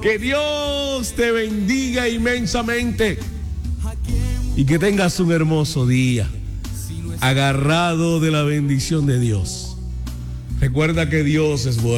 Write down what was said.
Que Dios te bendiga inmensamente y que tengas un hermoso día, agarrado de la bendición de Dios. Recuerda que Dios es bueno.